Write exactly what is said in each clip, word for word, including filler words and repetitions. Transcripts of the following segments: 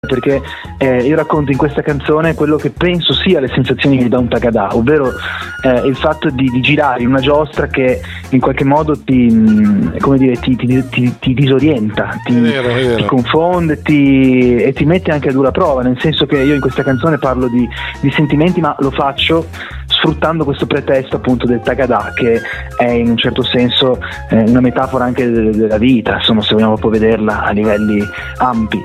perché eh, io racconto in questa canzone quello che penso sia le sensazioni che mi dà un Tagada, ovvero eh, il fatto di, di girare in una giostra che in qualche modo ti, come dire, ti, ti, ti, ti disorienta, ti, è vero, è vero. ti confonde ti, e ti mette anche a dura prova, nel senso che io in questa canzone parlo di, di sentimenti, ma lo faccio sfruttando questo pretesto appunto del Tagada, che è in un certo senso eh, una metafora anche de- della vita, insomma, se vogliamo proprio vederla a livelli ampi,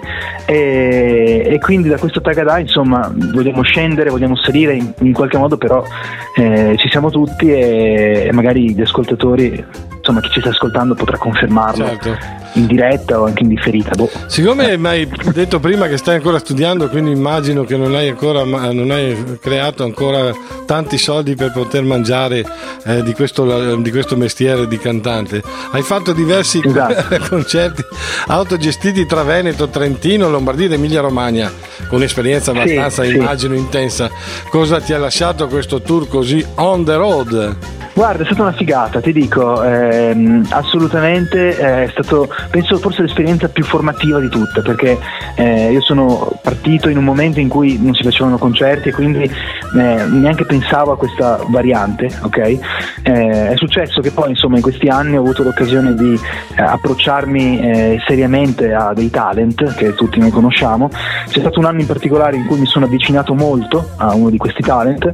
e, e quindi da questo Tagada insomma vogliamo scendere, vogliamo salire in, in qualche modo, però eh, ci siamo tutti e, e magari gli ascoltatori, insomma chi ci sta ascoltando potrà confermarlo. Certo. In diretta o anche in differita. Boh. Siccome mi hai detto prima che stai ancora studiando, quindi immagino che non hai ancora non hai creato ancora tanti soldi per poter mangiare eh, di, questo, di questo mestiere di cantante. Hai fatto diversi esatto. concerti autogestiti tra Veneto, Trentino, Lombardia ed Emilia Romagna, con un'esperienza abbastanza sì, immagino sì. intensa. Cosa ti ha lasciato questo tour così on the road? Guarda, è stata una figata, ti dico, ehm, assolutamente è stato, penso forse l'esperienza più formativa di tutte, perché eh, io sono partito in un momento in cui non si facevano concerti e quindi eh, neanche pensavo a questa variante, ok? Eh, è successo che poi insomma in questi anni ho avuto l'occasione di eh, approcciarmi eh, seriamente a dei talent che tutti noi conosciamo. C'è stato un anno in particolare in cui mi sono avvicinato molto a uno di questi talent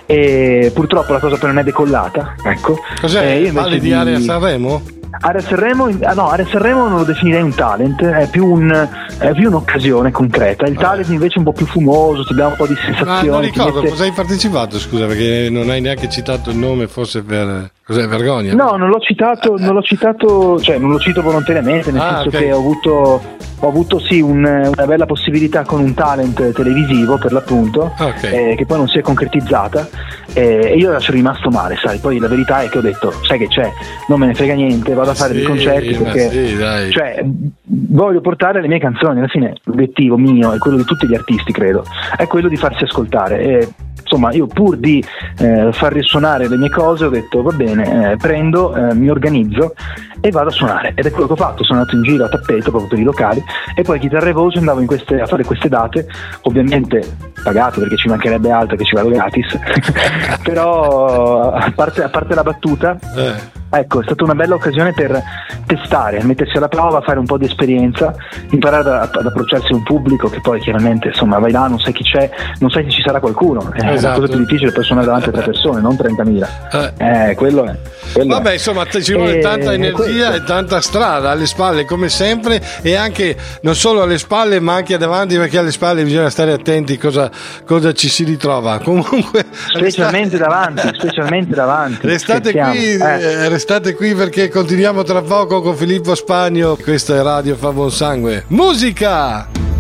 e purtroppo la cosa poi non è decollata. Ecco. Cos'è? Eh, parli di, di Area Sanremo? Area Sanremo, ah no, Area Sanremo non lo definirei un talent, è più, un, è più un'occasione concreta. Il talent invece è un po' più fumoso, ti dà un po' di sensazioni. Ma non ricordo, mette... cosa hai partecipato, scusa, perché non hai neanche citato il nome, forse per... Cos'è, vergogna? No, non l'ho citato, non l'ho citato, cioè non lo cito volontariamente, nel ah, senso okay. che ho avuto, ho avuto sì un, una bella possibilità con un talent televisivo per l'appunto, okay. eh, che poi non si è concretizzata eh, e io sono rimasto male, sai, poi la verità è che ho detto, sai che c'è, non me ne frega niente, vado a fare sì, dei concerti perché sì, dai. Cioè, voglio portare le mie canzoni, alla fine l'obiettivo mio e quello di tutti gli artisti credo, è quello di farsi ascoltare e, insomma io pur di eh, far risuonare le mie cose ho detto va bene, eh, prendo, eh, mi organizzo e vado a suonare, ed è quello che ho fatto. Sono andato in giro a tappeto proprio per i locali e poi chitarra e voce andavo in queste, a fare queste date, ovviamente pagato perché ci mancherebbe altro che ci vado gratis però a parte, a parte la battuta eh. Ecco, è stata una bella occasione per testare, mettersi alla prova, fare un po' di esperienza, imparare ad, ad approcciarsi a un pubblico che poi chiaramente insomma vai là, non sai chi c'è, non sai se ci sarà qualcuno, è esatto. la cosa più difficile per suonare davanti a tre persone, non trentamila. Eh, quello è. Quello Vabbè, è. insomma, ci vuole e tanta energia e tanta strada alle spalle, come sempre, e anche non solo alle spalle, ma anche davanti, perché alle spalle bisogna stare attenti cosa, cosa ci si ritrova. Comunque, specialmente restate... davanti, specialmente davanti. Restate Scherziamo. qui, eh. restate qui perché continuiamo tra poco con Filippo Spagno. Questa è Radio Fa Buon Sangue. Musica!